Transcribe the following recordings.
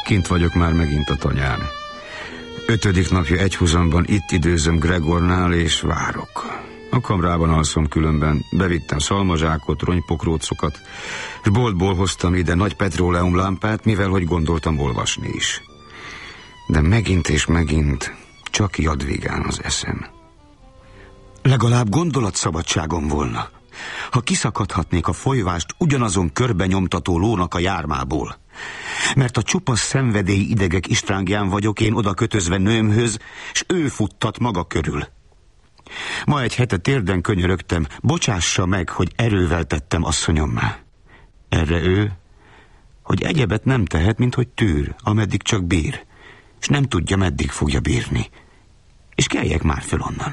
Kint vagyok már megint a tanyán. 5. napja egyhuzamban itt időzöm Gregornál, és várok. A kamrában alszom különben. Bevittem szalmazsákot, rongypokrócokat, és boltból hoztam ide nagy petróleumlámpát, mivel hogy gondoltam olvasni is. De megint és megint csak Jadvigán az eszem. Legalább gondolatszabadságom volna, ha kiszakadhatnék a folyvást ugyanazon körbe nyomtató lónak a jármából. Mert a csupasz szenvedély idegek istrángján vagyok én oda kötözve nőmhöz, s ő futtat maga körül. Ma egy hete térden könyörögtem, bocsássa meg, hogy erővel tettem asszonyommá. Erre ő, hogy egyebet nem tehet, mint hogy tűr, ameddig csak bír, és nem tudja, meddig fogja bírni. És keljek már föl onnan.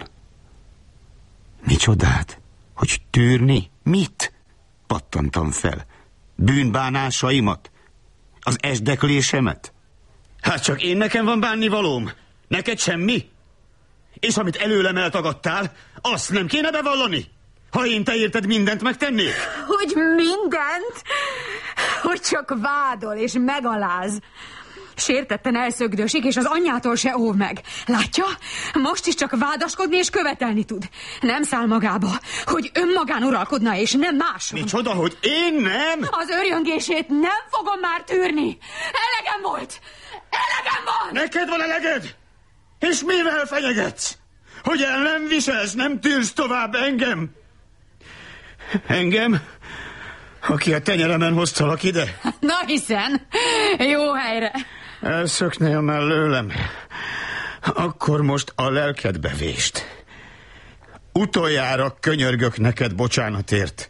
Micsodát? Hogy tűrni? Mit? Pattantam fel. Bűnbánásaimat? Az esdeklésemet? Hát csak én nekem van bánnivalóm? Neked semmi? És amit előlem eltagadtál, azt nem kéne bevallani? Ha én te érted, mindent megtennék? Hogy mindent? Hogy csak vádol és megaláz. Sértetten elszögdösik, és az anyjától se óv meg. Látja? Most is csak vádaskodni és követelni tud. Nem száll magába, hogy önmagán uralkodna, és nem máson. Micsoda, hogy én nem? Az örjöngését nem fogom már tűrni. Elegem volt! Elegem van! Neked van eleged? És mivel fenyegetsz? Hogy el nem viselsz, nem tűrsz tovább engem? Engem? Aki a tenyeremen hoztalak ide? Na hiszen, jó helyre. Elszöknél mellőlem, akkor most a lelkedbe vést. Utoljára könyörgök neked bocsánatért.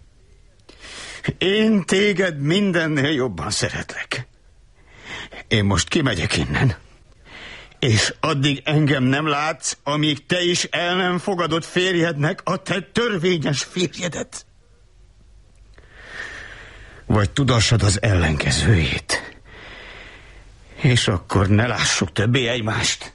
Én téged mindennél jobban szeretlek. Én most kimegyek innen. És addig engem nem látsz, amíg te is el nem fogadod férjednek a te törvényes férjedet. Vagy tudassad az ellenkezőjét. És akkor ne lássuk többé egymást.